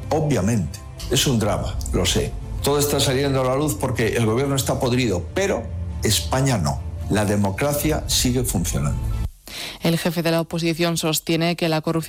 obviamente. Es un drama, lo sé. Todo está saliendo a la luz porque el gobierno está podrido, pero España no. La democracia sigue funcionando. El jefe de la oposición sostiene que la corrupción